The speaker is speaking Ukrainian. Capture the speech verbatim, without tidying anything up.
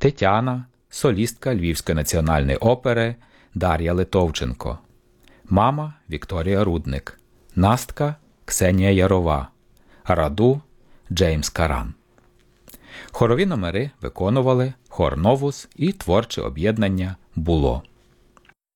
Тетяна – солістка Львівської національної опери Дар'я Литовченко. Мама – Вікторія Рудник. Настка – Ксенія Ярова. Раду – Джеймс Каран. Хорові номери виконували хор «Новус» і творче об'єднання «Було».